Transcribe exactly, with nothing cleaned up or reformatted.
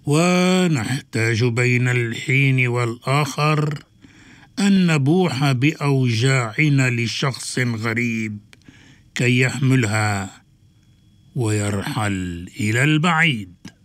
ونحتاج بين الحين والآخر أن نبوح بأوجاعنا لشخص غريب كي يحملها ويرحل إلى البعيد.